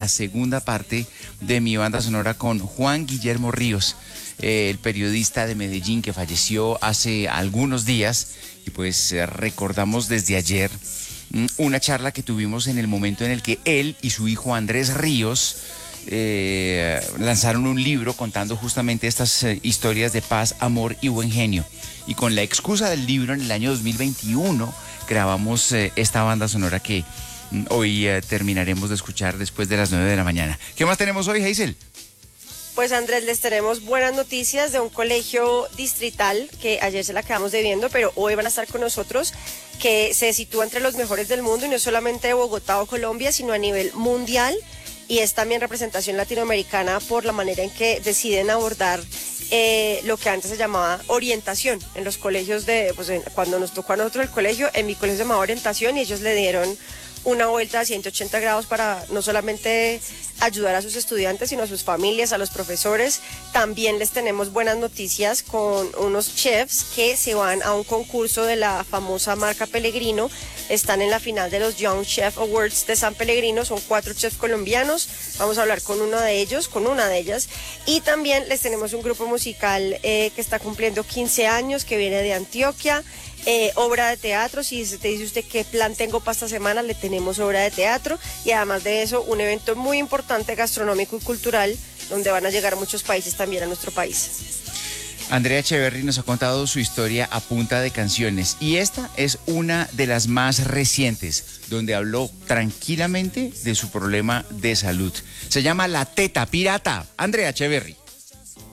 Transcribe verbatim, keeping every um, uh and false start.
segunda parte de mi banda sonora con Juan Guillermo Ríos, eh, el periodista de Medellín que falleció hace algunos días, y pues eh, recordamos desde ayer mm, una charla que tuvimos en el momento en el que él y su hijo Andrés Ríos eh, lanzaron un libro contando justamente estas eh, historias de paz, amor y buen genio. Y con la excusa del libro, en el año dos mil veintiuno grabamos eh, esta banda sonora que mm, hoy eh, terminaremos de escuchar después de las nueve de la mañana. ¿Qué más tenemos hoy, Hazel? Pues Andrés, les tenemos buenas noticias de un colegio distrital que ayer se la quedamos debiendo, pero hoy van a estar con nosotros, que se sitúa entre los mejores del mundo, y no solamente de Bogotá o Colombia, sino a nivel mundial, y es también representación latinoamericana por la manera en que deciden abordar eh, lo que antes se llamaba orientación en los colegios de, pues en, cuando nos tocó a nosotros el colegio, en mi colegio se llamaba orientación, y ellos le dieron una vuelta a ciento ochenta grados para no solamente ayudar a sus estudiantes, sino a sus familias, a los profesores. También les tenemos buenas noticias con unos chefs que se van a un concurso de la famosa marca Pellegrino. Están en la final de los Young Chef Awards de San Pellegrino. Son cuatro chefs colombianos. Vamos a hablar con uno de ellos, con una de ellas. Y también les tenemos un grupo musical eh, que está cumpliendo quince años, que viene de Antioquia. Eh, obra de teatro. Si te dice usted qué plan tengo para esta semana, le tenemos obra de teatro, y además de eso un evento muy importante gastronómico y cultural donde van a llegar muchos países también a nuestro país. Andrea Echeverry nos ha contado su historia a punta de canciones, y esta es una de las más recientes, donde habló tranquilamente de su problema de salud. Se llama La Teta Pirata. Andrea Echeverry.